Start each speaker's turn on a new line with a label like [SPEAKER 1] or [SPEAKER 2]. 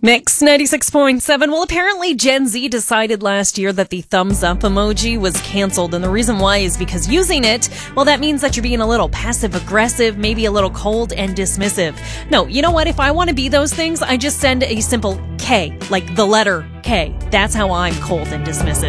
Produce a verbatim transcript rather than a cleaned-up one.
[SPEAKER 1] Mix ninety-six point seven. Well, apparently Gen Z decided last year that the thumbs up emoji was canceled. And the reason why is because using it, well, that means that you're being a little passive aggressive, maybe a little cold and dismissive. No, you know what? If I want to be those things, I just send a simple K, like the letter K. That's how I'm cold and dismissive.